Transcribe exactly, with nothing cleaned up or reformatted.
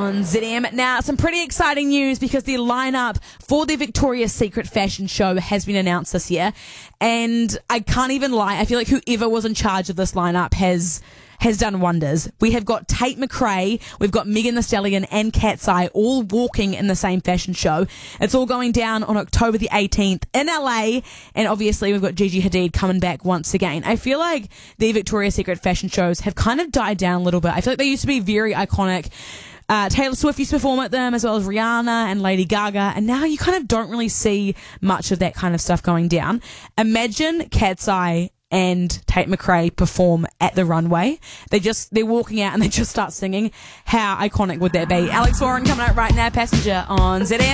on Z M. Now, some pretty exciting news because the lineup for the Victoria's Secret fashion show has been announced this year. And I can't even lie, I feel like whoever was in charge of this lineup has has done wonders. We have got Tate McRae, we've got Megan Thee Stallion and Cat's Eye all walking in the same fashion show. It's all going down on October the eighteenth in L A, and obviously we've got Gigi Hadid coming back once again. I feel like the Victoria's Secret fashion shows have kind of died down a little bit. I feel like they used to be very iconic. Uh, Taylor Swift used to perform at them, as well as Rihanna and Lady Gaga, and now you kind of don't really see much of that kind of stuff going down. Imagine Cat's Eye and Tate McRae perform at the runway. They just, they're walking out and they just start singing. How iconic would that be? Alex Warren coming out right now, Passenger on Z M.